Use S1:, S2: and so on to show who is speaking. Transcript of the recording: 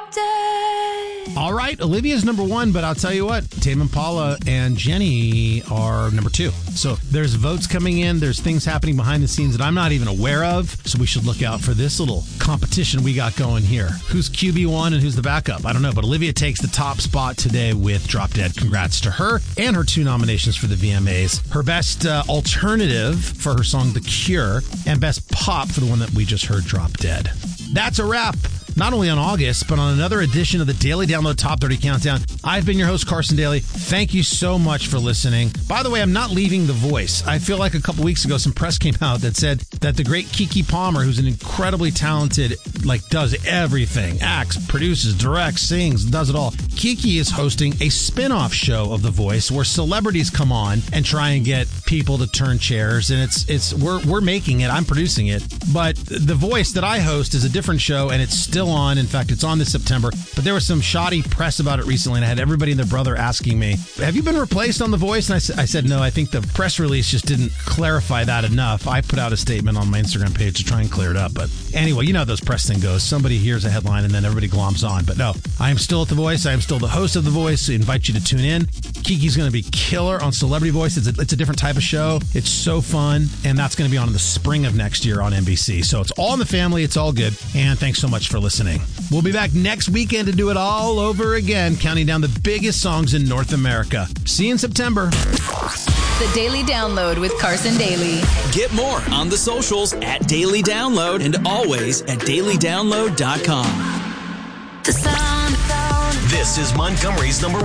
S1: Dead.
S2: All right, Olivia's number one, but I'll tell you what, Tame Impala and Jenny are number two. So there's votes coming in. There's things happening behind the scenes that I'm not even aware of. So we should look out for this little competition we got going here. Who's QB1 and who's the backup? I don't know, but Olivia takes the top spot today with Drop Dead. Congrats to her and her 2 nominations for the VMAs. Her best alternative for her song The Cure and best pop for the one that we just heard, Drop Dead. That's a wrap. Not only on August, but on another edition of the Daily Download Top 30 Countdown. I've been your host, Carson Daly. Thank you so much for listening. By the way, I'm not leaving The Voice. I feel like a couple weeks ago, some press came out that said that the great Keke Palmer, who's an incredibly talented, does everything, acts, produces, directs, sings, does it all. Keke is hosting a spin-off show of The Voice where celebrities come on and try and get people to turn chairs. And we're making it. I'm producing it. But The Voice that I host is a different show, and it's still on. In fact, it's on this September. But there was some shoddy press about it recently, and I had everybody and their brother asking me, have you been replaced on The Voice? And I said, no, I think the press release just didn't clarify that enough. I put out a statement on my Instagram page to try and clear it up. But anyway, you know how those press thing goes. Somebody hears a headline, and then everybody gloms on. But no, I am still at The Voice. I am still the host of The Voice. I invite you to tune in. Keke's going to be killer on Celebrity Voice. It's a different type of show. It's so fun, and that's going to be on in the spring of next year on NBC. So it's all in the family. It's all good. And thanks so much for listening. We'll be back next weekend to do it all over again, counting down the biggest songs in North America. See you in September.
S1: The Daily Download with Carson Daly.
S3: Get more on the socials at Daily Download and always at dailydownload.com.
S1: The sound.
S4: This is Montgomery's number